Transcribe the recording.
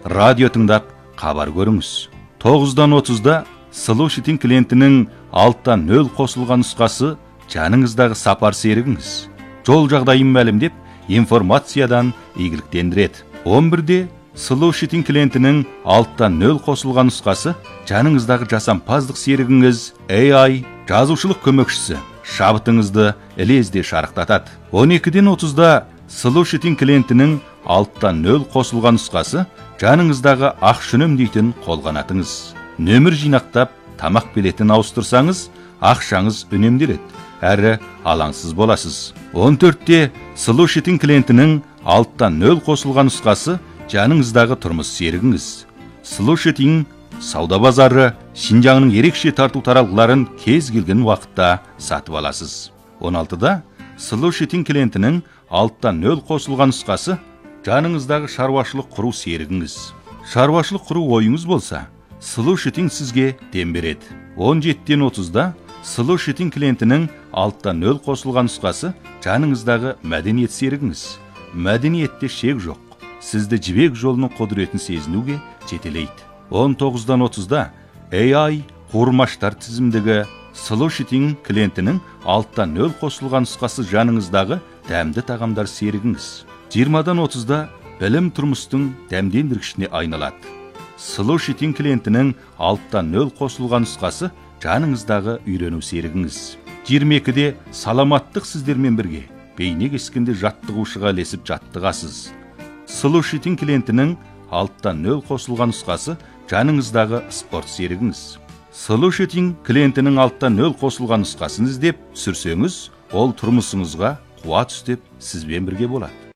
радио тыңдап хабар көріңіз. 9:30-да Слушатель клиентінің 6:0 қосылған нұсқасы жаныңыздағы сапар серігіңіз. Жол жағдайын мәлімдеп, информациядан игіліктендіреді. 11-де Слушатель клиентінің 6:0 қосылған нұсқасы жаныңыздағы жасампаздық серігіңіз AI жазушылық көмекшісі шабытыңызды лезде шарықтатады. 12:30-да Слушатель клиентінің 6:0 қосылған нұсқасы жаныңыздағы ақша үнемдейтін қолғанатыңыз. Нөмір жинақтап, тамақ билетін ауыстырсаңыз, ақшаңыз үнемделеді, әрі алаңсыз боласыз. 14-те Слушатель клиентінің 6:0 қосылған нұсқасы жаныңыздағы тұрмыс серігіңіз. Слушатель сауда базары Шинжаңның ерекше тарту таралғыларын кез келген уақытта сатып аласыз. 16-да Слушатель клиентінің 6:0 қосылған нұсқасы жаныңыздағы шаруашылық құру серігіңіз. Шаруашылық құру ойыңыз болса, Слушатель сізге дем береді. 17:30-да Слушатель клиентінің 6:0 қосылған нұсқасы жаныңыздағы мәдениет серігіңіз. Мәдениетте шек жоқ. Сізді жібек жолының құдіретін сезінуге жетелейді. 19:30-да AI қуырмаштар тізімдегі Слушатель клиентінің 6:0 қосылған нұсқасы жаныңыздағы дәмді тағамдар серігіңіз. 20:30-да білім тұрмыстың дәмдендіргішіне айналады. Слушатель клиентінің 6:0 қосылған нұсқасы жаныңыздағы үйрену серігіңіз. 22-де саламаттық сіздермен бірге бейне кескенде жаттығушыға ілесіп жаттығасыз. Слушатель клиентінің 6:0 қосылған нұсқасы жаныңыздағы спорт серігіңіз. Слушатель клиентінің 6:0 қосылған нұсқасын іздеп сүрсеңіз, ол тұрмысыңызға қуат үстеп сізбен бірге болады.